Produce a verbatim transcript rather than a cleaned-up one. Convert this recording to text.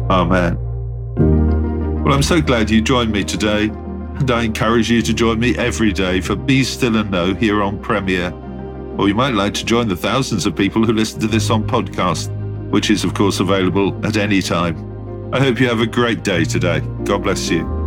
Amen. Well, I'm so glad you joined me today, and I encourage you to join me every day for Be Still and Know here on Premier. Or you might like to join the thousands of people who listen to this on podcast, which is, of course, available at any time. I hope you have a great day today. God bless you.